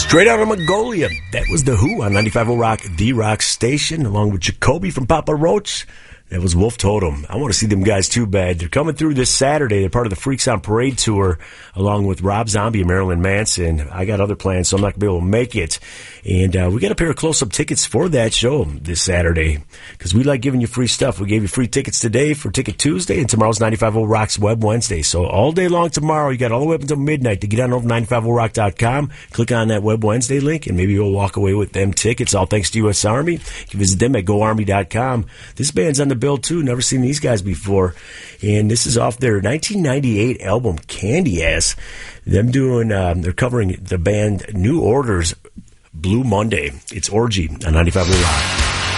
Straight out of Mongolia. That was The Who on 95.0 Rock, the rock station, along with Jacoby from Papa Roach. That was Wolf Totem. I want to see them guys too bad. They're coming through this Saturday. They're part of the Freaks on Parade tour, along with Rob Zombie and Marilyn Manson. I got other plans, so I'm not going to be able to make it. And we got a pair of close-up tickets for that show this Saturday, because we like giving you free stuff. We gave you free tickets today for Ticket Tuesday, and tomorrow's 95.0 Rock's Web Wednesday. So all day long tomorrow, you got all the way up until midnight to get on over to 950rock.com. Click on that Web Wednesday link, and maybe you'll walk away with them tickets. All thanks to U.S. Army. You can visit them at goarmy.com. This band's on the bill too. Never seen these guys before, and this is off their 1998 album Candy Ass. Them doing they're covering the band New Order's Blue Monday. It's Orgy on 95.0 Rock.